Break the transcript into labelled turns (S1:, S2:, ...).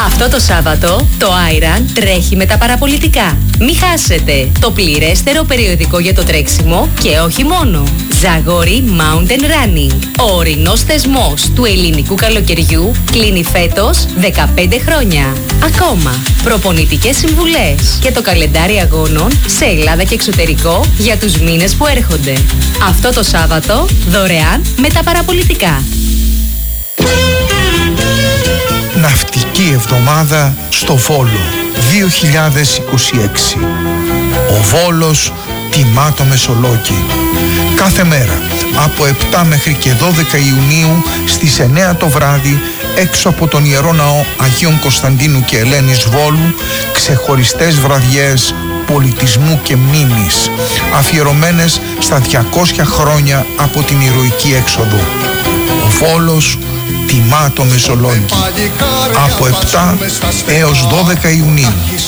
S1: Αυτό το Σάββατο το Iron τρέχει με τα παραπολιτικά. Μη χάσετε το πληρέστερο περιοδικό για το τρέξιμο και όχι μόνο. Ζαγόρι Mountain Running. Ο ορεινός θεσμός του ελληνικού καλοκαιριού κλείνει φέτος 15 χρόνια. Ακόμα προπονητικές συμβουλές και το καλεντάρι αγώνων σε Ελλάδα και εξωτερικό για τους μήνες που έρχονται. Αυτό το Σάββατο δωρεάν με τα παραπολιτικά.
S2: Ναυτική εβδομάδα στο Βόλο 2026. Ο Βόλος τιμά το Μεσολόγγι. Κάθε μέρα από 7 μέχρι και 12 Ιουνίου στις 9 το βράδυ έξω από τον Ιερό Ναό Αγίων Κωνσταντίνου και Ελένης Βόλου ξεχωριστές βραδιές πολιτισμού και μνήμης αφιερωμένες στα 200 χρόνια από την ηρωική έξοδο. Ο Βόλος τιμά το Μεσολόγγι από 7 έως 12 Ιουνίου.